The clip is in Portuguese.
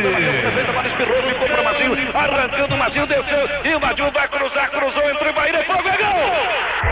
Espirrou, ficou para o Mazinho, arrancando o Mazinho, desceu, e o Mazinho vai cruzar.